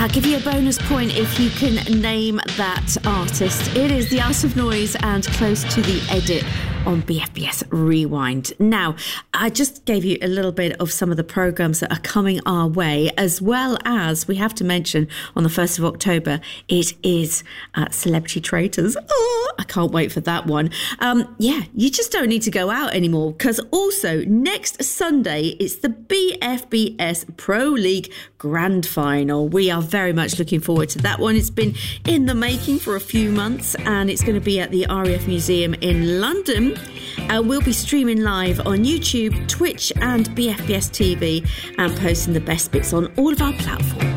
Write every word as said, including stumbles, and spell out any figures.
I'll give you a bonus point if you can name that artist. It is The Art of Noise and Close to the Edit on B F B S Rewind. Now, I just gave you a little bit of some of the programmes that are coming our way, as well as we have to mention on the first of October, it is uh, Celebrity Traitors. Oh, I can't wait for that one. Um, yeah, you just don't need to go out anymore, because also next Sunday, it's the B F B S Pro League Grand Final. We are very much looking forward to that one. It's been in the making for a few months, and it's going to be at the R A F Museum in London. Uh, we'll be streaming live on YouTube, Twitch and B F B S T V, and posting the best bits on all of our platforms.